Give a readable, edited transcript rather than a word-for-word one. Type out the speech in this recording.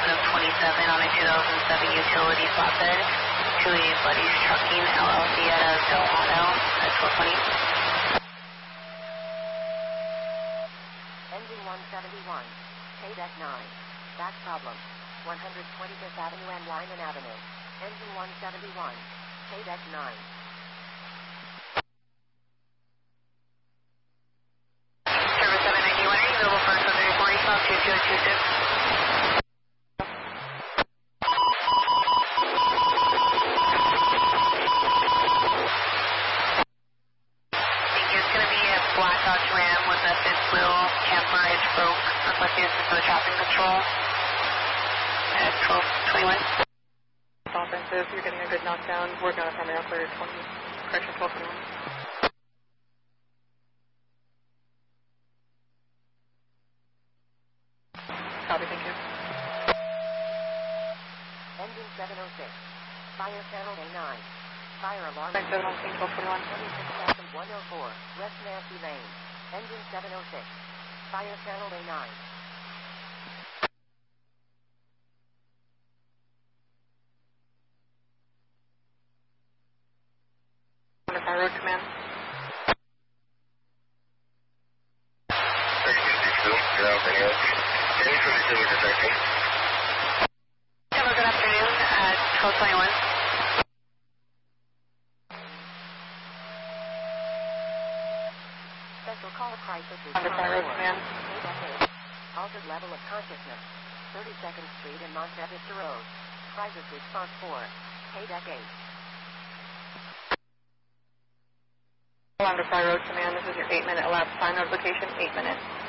of 27 on a 2007 utility flatbed to a Buddy's Trucking LLC at Delano at 1220. Engine 171, K-Deck 9, back problem, 125th Avenue and Lyman Avenue. Engine 171, K-Deck 9. Service 791, are you available for Southern 40 South 2226? Black Dodge Ram with a fifth wheel, camper edge broke, requesting assistance with traffic control at 1221. Offensive, you're getting a good knockdown. Working on a primary operator 20, correction 1221. Copy, thank you. Engine 706, fire channel A9. Fire alarm. 706, 1221. 26,104, West Nancy Lane. Engine 706. Fire channel A9. Fire Road Command. 3262, you're out any else? Any 42 with detecting? Hello, good afternoon at 1221. Special call crisis is Under Fire Road Command. Altered level of consciousness. 32nd Street and Montez Vista Road. Crisis response 4. K-Deck 8. Under Fire Road Command, this is your 8-minute elapsed time notification, 8 minutes.